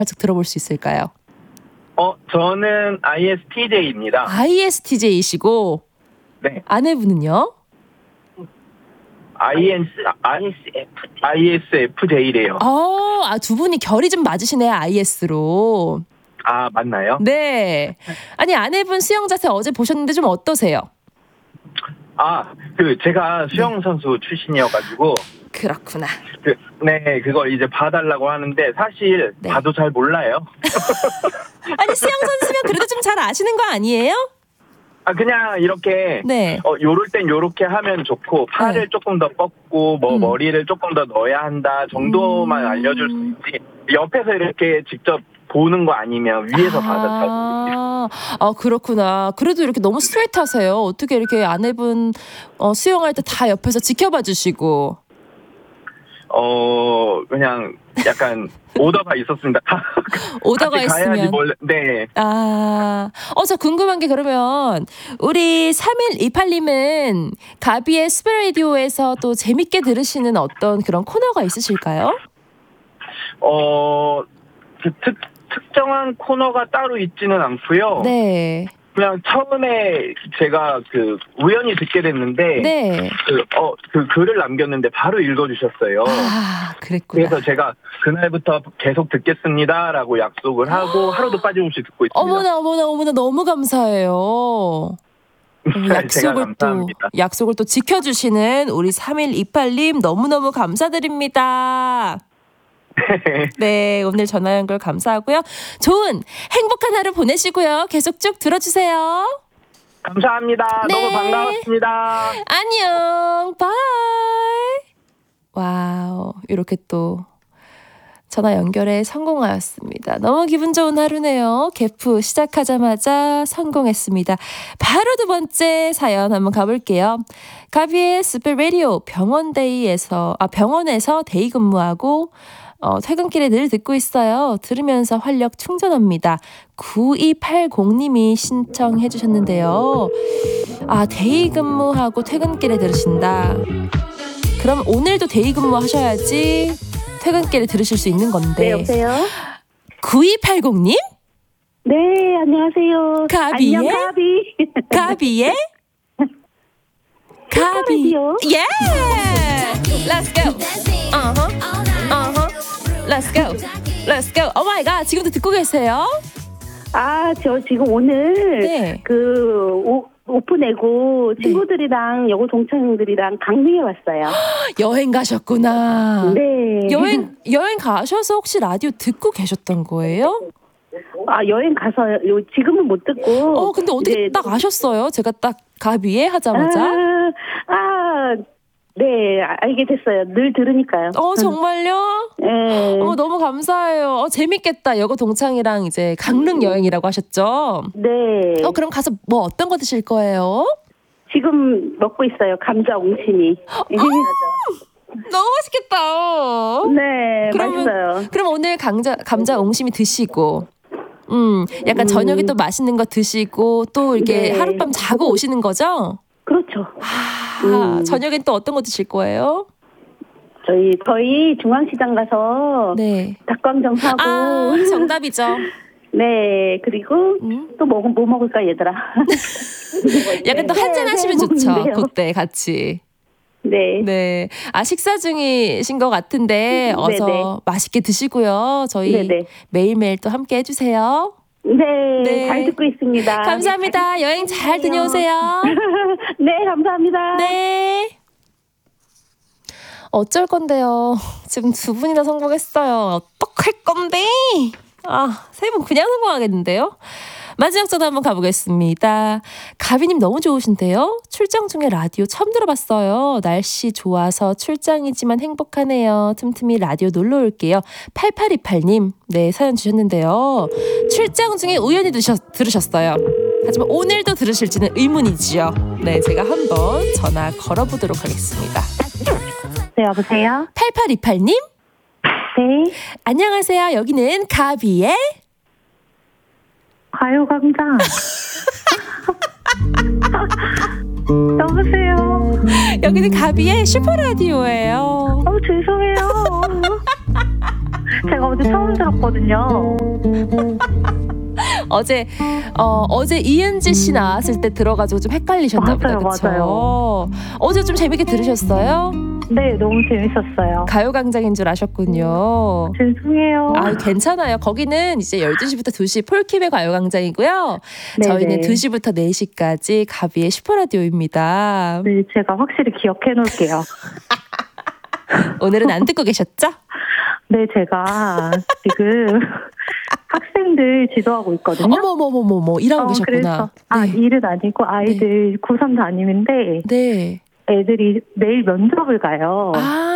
살짝 들어볼 수 있을까요? 저는 ISTJ입니다. ISTJ이시고 네. 아내분은요? ISFJ래요. 두 분이 결이 좀 맞으시네요. IS로. 아, 맞나요? 네. 아니, 아내분 수영 자세 어제 보셨는데 좀 어떠세요? 제가 수영 선수 출신이어가지고. 그렇구나. 그걸 이제 봐달라고 하는데 사실 네. 봐도 잘 몰라요. 아니, 수영 선수면 그래도 좀 잘 아시는 거 아니에요? 그냥 이렇게 네. 요럴 땐 요렇게 하면 좋고 팔을 조금 더 뻗고 머리를 조금 더 넣어야 한다 정도만 알려줄 수 있지 옆에서 이렇게 직접 보는 거 아니면 위에서 봐도 잘 모르겠어요. 그렇구나. 그래도 이렇게 너무 스트레이트하세요. 어떻게 이렇게 아내분 수영할 때 다 옆에서 지켜봐 주시고. 그냥 약간 오더가 있었습니다. 오더가 있으면. 네. 저 궁금한 게 그러면 우리 3128님은 가비의 스프레디오에서 또 재밌게 들으시는 어떤 그런 코너가 있으실까요? 특정한 코너가 따로 있지는 않고요. 네. 그냥 처음에 제가 우연히 듣게 됐는데 네. 그 글을 남겼는데 바로 읽어주셨어요. 그랬구나. 그래서 제가 그날부터 계속 듣겠습니다라고 약속을 하고 하루도 빠짐없이 듣고 있습니다. 어머나 너무 감사해요. 약속을 또 지켜주시는 우리 3128님 너무너무 감사드립니다. 네, 오늘 전화 연결 감사하고요. 좋은 행복한 하루 보내시고요. 계속 쭉 들어주세요. 감사합니다. 네. 너무 반가웠습니다. 안녕. 바이. 와우, 이렇게 또 전화 연결에 성공하였습니다. 너무 기분 좋은 하루네요. 개프 시작하자마자 성공했습니다. 바로 두 번째 사연 한번 가볼게요. 가비의 스페 라디오 병원에서 데이 근무하고 퇴근길에 늘 듣고 있어요. 들으면서 활력 충전합니다. 9280님이 신청해 주셨는데요. 데이 근무하고 퇴근길에 들으신다. 그럼 오늘도 데이 근무 하셔야지 퇴근길에 들으실 수 있는 건데. 네, 여보세요? 9280님? 네, 안녕하세요. 가비의? 안녕, 가비. 가비의? 가비. 예! Let's go. Let's go. Let's go. Oh my god. 지금도 듣고 계세요? 저 지금 오늘 오픈해고 친구들이랑 여고 동창들이랑 강릉에 왔어요. 여행 가셨구나. 네. 여행 가셔서 혹시 라디오 듣고 계셨던 거예요? 여행 가서 지금은 못 듣고. 근데 어떻게 딱 아셨어요? 제가 딱 가비에 하자마자. 네, 알게 됐어요. 늘 들으니까요. 정말요? 네. 너무 감사해요. 재밌겠다. 여고 동창이랑 이제 강릉 여행이라고 하셨죠? 네. 그럼 가서 뭐 어떤 거 드실 거예요? 지금 먹고 있어요. 감자 옹심이. 너무 맛있겠다. 네, 맛있어요. 그럼 오늘 감자 옹심이 드시고, 약간 저녁에 또 맛있는 거 드시고, 또 이렇게 하룻밤 자고 오시는 거죠? 그렇죠. 저녁엔 또 어떤 거 드실 거예요? 저희 중앙시장 가서 닭강정 사고. 정답이죠. 네, 그리고 또 뭐 먹을까 얘들아. 약간 또 한잔 하시면 좋죠. 그때 같이. 네. 식사 중이신 것 같은데 어서 맛있게 드시고요. 저희 매일매일 또 함께 해주세요. 네, 잘 듣고 있습니다. 감사합니다. 여행 잘 다녀오세요. 네, 감사합니다. 네. 어쩔 건데요. 지금 두 분이나 성공했어요. 어떡할 건데? 세 분 그냥 성공하겠는데요? 마지막 전화 한번 가보겠습니다. 가비님 너무 좋으신데요? 출장 중에 라디오 처음 들어봤어요. 날씨 좋아서 출장이지만 행복하네요. 틈틈이 라디오 놀러 올게요. 8828님, 사연 주셨는데요. 출장 중에 우연히 들으셨어요. 하지만 오늘도 들으실지는 의문이지요. 제가 한번 전화 걸어보도록 하겠습니다. 네, 여보세요? 8828님? 네. 안녕하세요. 여기는 가비의 가요광장. 여보세요? 여기는 가비의 슈퍼라디오예요. 죄송해요. 제가 어제 처음 들었거든요. 어제 이은지 씨 나왔을 때 들어가지고 좀 헷갈리셨나 보다. 그쵸? 맞아요. 어제 좀 재밌게 들으셨어요? 네, 너무 재밌었어요. 가요광장인 줄 아셨군요. 죄송해요. 아, 괜찮아요. 거기는 이제 12시부터 2시 폴킴의 가요광장이고요. 네네. 저희는 2시부터 4시까지 가비의 슈퍼라디오입니다. 네, 제가 확실히 기억해 놓을게요. 오늘은 안 듣고 계셨죠? 네, 제가 지금 학생들 지도하고 있거든요. 어머머머머머, 일하고 계셨구나. 그래서 네. 일은 아니고 아이들 고3 담임인데 네. 애들이 내일 면접을 가요.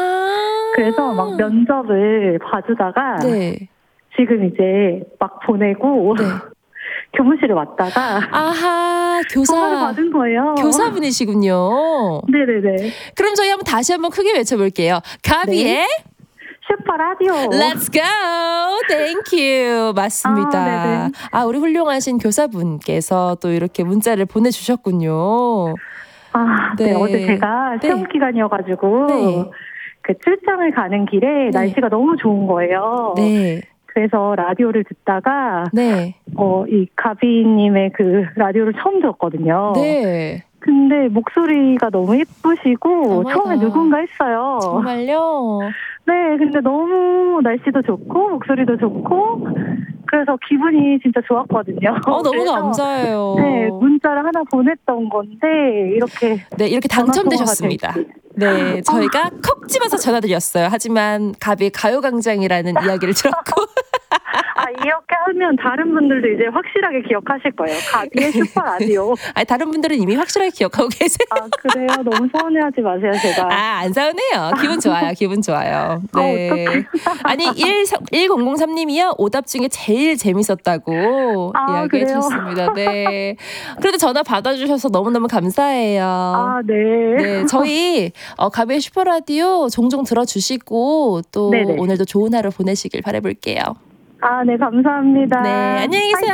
그래서 막 면접을 봐주다가 네. 지금 이제 막 보내고 네. 교무실에 왔다가 아하, 전화를 받은 거예요. 교사분이시군요. 네네네. 그럼 저희 다시 한번 크게 외쳐볼게요. 가비의 네. 슈퍼 라디오. Let's go! Thank you. 맞습니다. 네네. 우리 훌륭하신 교사분께서 또 이렇게 문자를 보내주셨군요. 네. 어제 제가 시험 기간이어가지고 그 출장을 가는 길에 날씨가 너무 좋은 거예요. 네. 그래서 라디오를 듣다가 이 가비님의 그 라디오를 처음 들었거든요. 네. 근데 목소리가 너무 예쁘시고 처음에 누군가 했어요. 정말요? 네, 근데 너무 날씨도 좋고 목소리도 좋고 그래서 기분이 진짜 좋았거든요. 너무 감사해요. 네, 문자를 하나 보냈던 건데 이렇게 당첨되셨습니다. 네, 저희가 콕 집어서 전화드렸어요. 하지만 가비의 가요광장이라는 이야기를 들었고 이렇게 하면 다른 분들도 이제 확실하게 기억하실 거예요. 가비의 슈퍼 라디오. 다른 분들은 이미 확실하게 기억하고 계세요. 그래요? 너무 서운해하지 마세요, 제가. 안 서운해요. 기분 좋아요. 기분 좋아요. 네. 아니 1003님이요. 오답 중에 제일 재밌었다고 이야기해 주셨습니다. 네. 그래도 전화 받아주셔서 너무너무 감사해요. 네. 저희 가비의 슈퍼 라디오 종종 들어주시고 또 오늘도 좋은 하루 보내시길 바라볼게요. 네, 감사합니다. 네, 안녕히 계세요.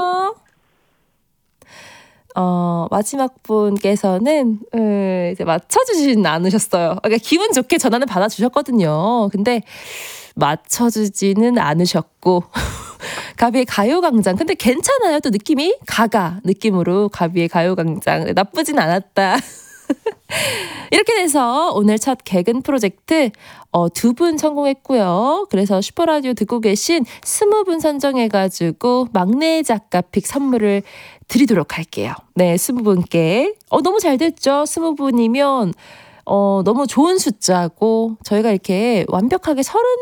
마지막 분께서는 이제 맞춰주진 않으셨어요. 그러니까 기분 좋게 전화는 받아주셨거든요. 근데 맞춰주지는 않으셨고 가비의 가요광장. 근데 괜찮아요. 또 느낌이 가가 느낌으로 가비의 가요광장. 나쁘진 않았다. 이렇게 돼서 오늘 첫 개근 프로젝트 2분 성공했고요. 그래서 슈퍼라디오 듣고 계신 20분 선정해가지고 막내 작가 픽 선물을 드리도록 할게요. 네, 20분께. 너무 잘 됐죠? 20분이면 너무 좋은 숫자고 저희가 이렇게 완벽하게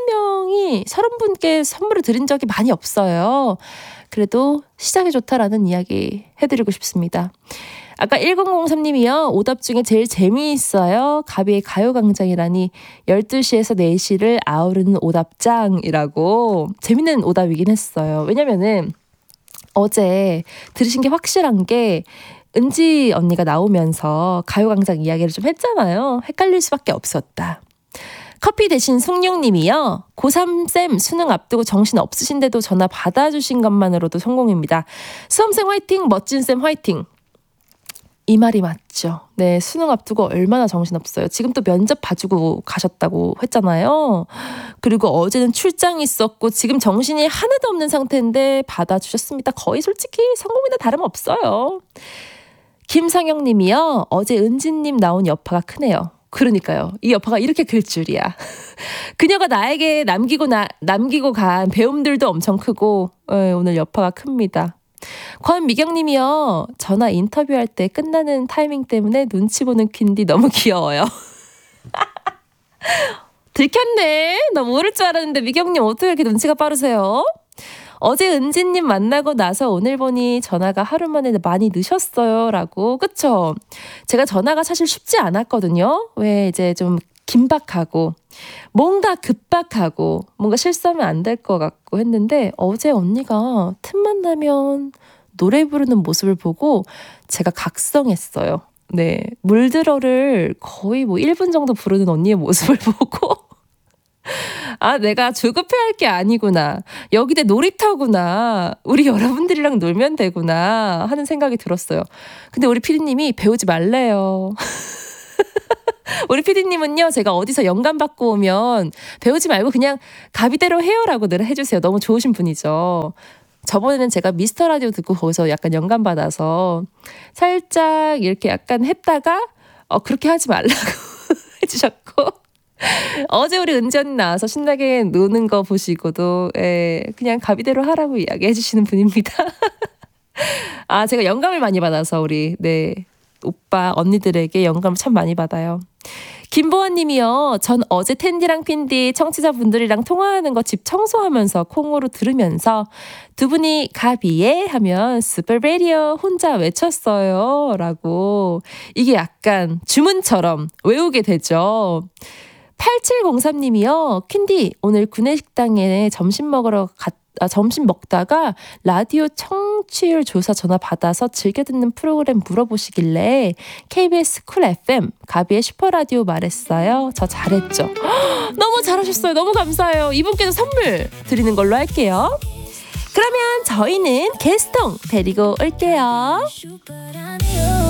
30분께 선물을 드린 적이 많이 없어요. 그래도 시작이 좋다라는 이야기 해드리고 싶습니다. 아까 1003님이요. 오답 중에 제일 재미있어요. 가비의 가요광장이라니 12시에서 4시를 아우르는 오답장이라고. 재밌는 오답이긴 했어요. 왜냐면은 어제 들으신 게 확실한 게 은지 언니가 나오면서 가요광장 이야기를 좀 했잖아요. 헷갈릴 수밖에 없었다. 커피 대신 숭룡님이요. 고3쌤 수능 앞두고 정신 없으신데도 전화 받아주신 것만으로도 성공입니다. 수험생 화이팅, 멋진 쌤 화이팅. 이 말이 맞죠. 네, 수능 앞두고 얼마나 정신없어요. 지금 또 면접 봐주고 가셨다고 했잖아요. 그리고 어제는 출장이 있었고 지금 정신이 하나도 없는 상태인데 받아주셨습니다. 거의 솔직히 성공이나 다름없어요. 김상영 님이요. 어제 은지님 나온 여파가 크네요. 그러니까요. 이 여파가 이렇게 클 줄이야. 그녀가 나에게 남기고 간 배움들도 엄청 크고 오늘 여파가 큽니다. 권미경님이요. 전화 인터뷰할 때 끝나는 타이밍 때문에 눈치 보는 퀸디 너무 귀여워요. 들켰네. 나 모를 줄 알았는데 미경님 어떻게 이렇게 눈치가 빠르세요? 어제 은지님 만나고 나서 오늘 보니 전화가 하루 만에 많이 늦었어요. 라고. 그쵸? 제가 전화가 사실 쉽지 않았거든요. 왜 이제 좀 긴박하고 뭔가 급박하고 뭔가 실수하면 안 될 것 같고 했는데 어제 언니가 틈만 나면 노래 부르는 모습을 보고 제가 각성했어요. 네, 물들어를 거의 1분 정도 부르는 언니의 모습을 보고 내가 조급해할 게 아니구나. 여기 내 놀이터구나. 우리 여러분들이랑 놀면 되구나 하는 생각이 들었어요. 근데 우리 피디님이 배우지 말래요. 우리 PD님은요, 제가 어디서 영감 받고 오면 배우지 말고 그냥 가비대로 해요라고 늘 해주세요. 너무 좋으신 분이죠. 저번에는 제가 미스터 라디오 듣고 거기서 약간 영감 받아서 살짝 이렇게 약간 했다가 그렇게 하지 말라고 해주셨고, 어제 우리 은지 언니 나와서 신나게 노는 거 보시고도 그냥 가비대로 하라고 이야기해 주시는 분입니다. 아, 제가 영감을 많이 받아서 우리 오빠 언니들에게 영감을 참 많이 받아요. 김보원 님이요. 전 어제 텐디랑 핀디 청취자분들이랑 통화하는 거 집 청소하면서 콩으로 들으면서 두 분이 가비에 하면 슈퍼 라디오 혼자 외쳤어요 라고. 이게 약간 주문처럼 외우게 되죠. 8703님이요. 퀸디 오늘 구내식당에 점심 먹다가 라디오 청취율 조사 전화 받아서 즐겨 듣는 프로그램 물어보시길래 KBS 쿨 FM 가비의 슈퍼라디오 말했어요. 저 잘했죠? 너무 잘하셨어요. 너무 감사해요. 이분께도 선물 드리는 걸로 할게요. 그러면 저희는 게스통 데리고 올게요.